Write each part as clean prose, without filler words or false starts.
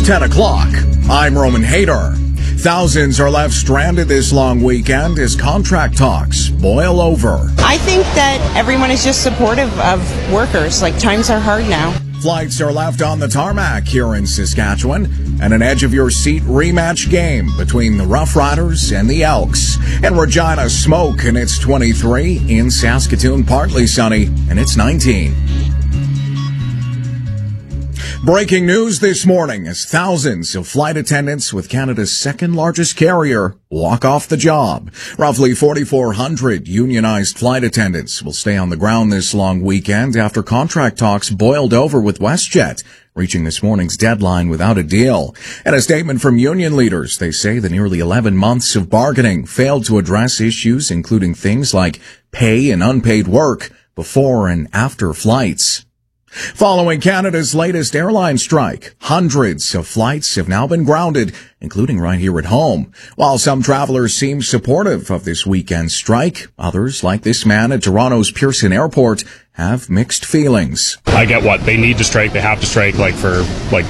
10 o'clock. I'm Roman Hader. Thousands are left stranded this long weekend as contract talks boil over. I think that everyone is just supportive of workers. Like, times are hard now. Flights are left on the tarmac here in Saskatchewan, and an edge-of-your-seat rematch game between the Rough Riders and the Elks. In Regina, smoke, and it's 23. In Saskatoon, partly sunny, and it's 19. Breaking news this morning as thousands of flight attendants with Canada's second largest carrier walk off the job. Roughly 4,400 unionized flight attendants will stay on the ground this long weekend after contract talks boiled over with WestJet, reaching this morning's deadline without a deal. In a statement from union leaders, they say the nearly 11 months of bargaining failed to address issues including things like pay and unpaid work before and after flights. Following Canada's latest airline strike, hundreds of flights have now been grounded, including right here at home. While some travelers seem supportive of this weekend strike, others, like this man at Toronto's Pearson Airport, have mixed feelings. I get what they need to strike. They have to strike for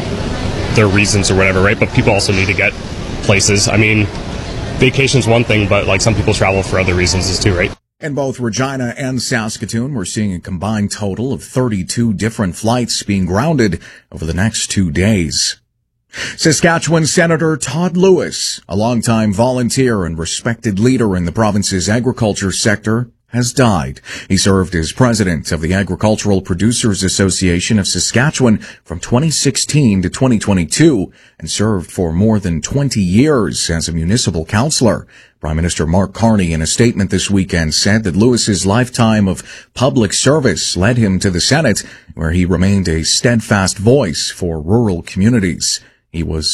their reasons or whatever, right? But people also need to get places. I mean, vacation's one thing, but some people travel for other reasons too, right? In both Regina and Saskatoon, we're seeing a combined total of 32 different flights being grounded over the next 2 days. Saskatchewan Senator Todd Lewis, a longtime volunteer and respected leader in the province's agriculture sector, has died. He served as president of the Agricultural Producers Association of Saskatchewan from 2016 to 2022 and served for more than 20 years as a municipal councillor. Prime Minister Mark Carney, in a statement this weekend, said that Lewis's lifetime of public service led him to the Senate, where he remained a steadfast voice for rural communities. He was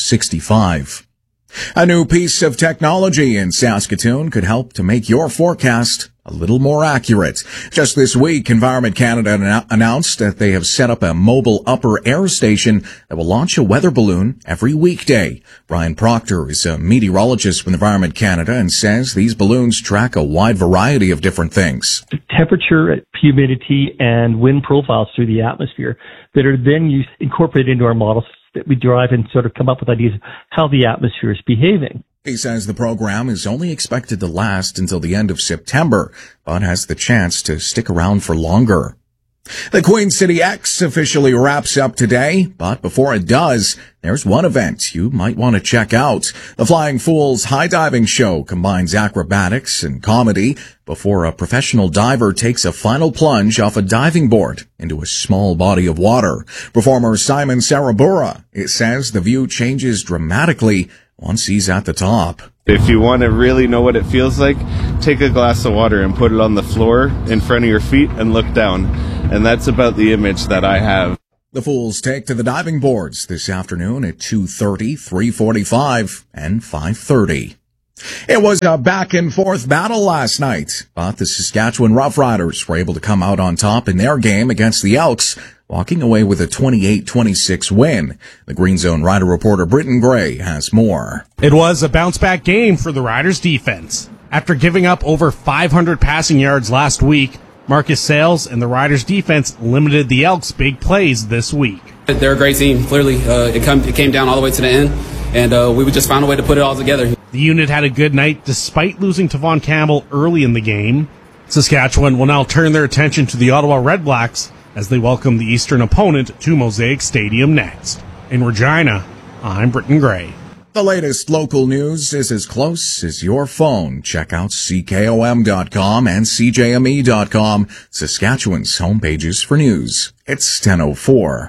65. A new piece of technology in Saskatoon could help to make your forecast a little more accurate. Just this week, Environment Canada announced that they have set up a mobile upper air station that will launch a weather balloon every weekday. Brian Proctor is a meteorologist with Environment Canada and says these balloons track a wide variety of different things. The temperature, humidity, and wind profiles through the atmosphere that are then incorporated into our models that we derive and sort of come up with ideas of how the atmosphere is behaving. He says the program is only expected to last until the end of September, but has the chance to stick around for longer. The Queen City X officially wraps up today, but before it does, there's one event you might want to check out. The Flying Fools High Diving Show combines acrobatics and comedy before a professional diver takes a final plunge off a diving board into a small body of water. Performer Simon Sarabura, it says the view changes dramatically once he's at the top. If you want to really know what it feels like, take a glass of water and put it on the floor in front of your feet and look down. And that's about the image that I have. The Fools take to the diving boards this afternoon at 2:30, 3:45, and 5:30. It was a back-and-forth battle last night, but the Saskatchewan Roughriders were able to come out on top in their game against the Elks, walking away with a 28-26 win. The Green Zone Rider reporter Britton Gray has more. It was a bounce-back game for the Riders' defense. After giving up over 500 passing yards last week, Marcus Sales and the Riders' defense limited the Elks' big plays this week. They're a great team. Clearly, it came down all the way to the end, and we just found a way to put it all together. The unit had a good night despite losing to Von Campbell early in the game. Saskatchewan will now turn their attention to the Ottawa Red Blacks as they welcome the Eastern opponent to Mosaic Stadium next. In Regina, I'm Britton Gray. The latest local news is as close as your phone. Check out CKOM.com and CJME.com, Saskatchewan's homepages for news. It's 10:04.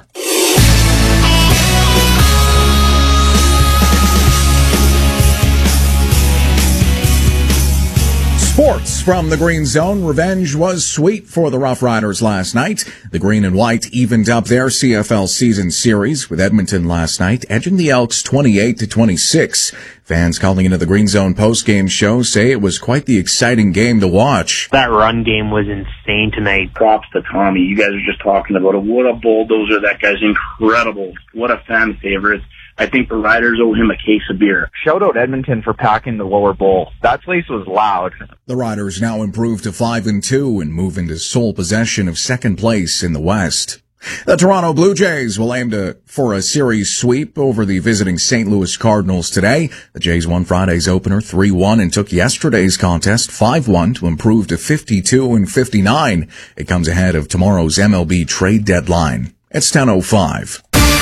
Sports from the Green Zone. Revenge was sweet for the Rough Riders last night. The Green and White evened up their CFL season series with Edmonton last night, edging the Elks 28-26. Fans calling into the Green Zone postgame show say it was quite the exciting game to watch. That run game was insane tonight. Props to Tommy. You guys are just talking about it. What a bulldozer. That guy's incredible. What a fan favorite. I think the Riders owe him a case of beer. Shout out Edmonton for packing the lower bowl. That place was loud. The Riders now improve to 5-2 and move into sole possession of second place in the West. The Toronto Blue Jays will aim for a series sweep over the visiting St. Louis Cardinals today. The Jays won Friday's opener 3-1 and took yesterday's contest 5-1 to improve to 52-59. It comes ahead of tomorrow's MLB trade deadline. It's 10:05.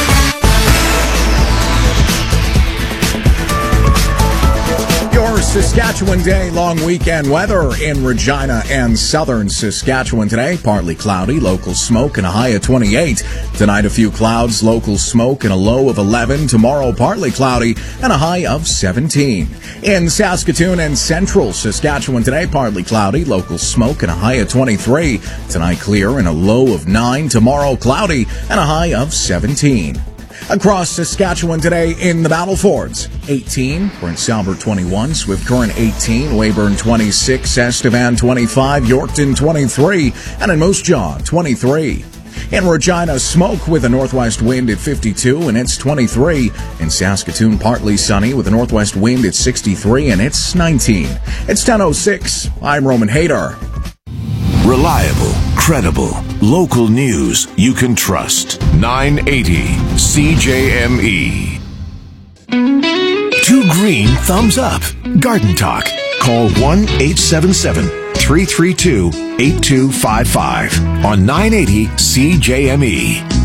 Your Saskatchewan Day long weekend weather in Regina and southern Saskatchewan today. Partly cloudy, local smoke and a high of 28. Tonight a few clouds, local smoke and a low of 11. Tomorrow partly cloudy and a high of 17. In Saskatoon and central Saskatchewan today, partly cloudy, local smoke and a high of 23. Tonight clear and a low of 9. Tomorrow cloudy and a high of 17. Across Saskatchewan today in the Battlefords, 18, Prince Albert 21, Swift Current 18, Weyburn 26, Estevan 25, Yorkton 23, and in Moose Jaw 23. In Regina, smoke with a northwest wind at 52 and it's 23. In Saskatoon, partly sunny with a northwest wind at 63 and it's 19. It's 10:06. I'm Roman Hader. Reliable, credible, local news you can trust. 980 CJME. 2 green thumbs up. Garden Talk. Call 1-877-332-8255 on 980 CJME.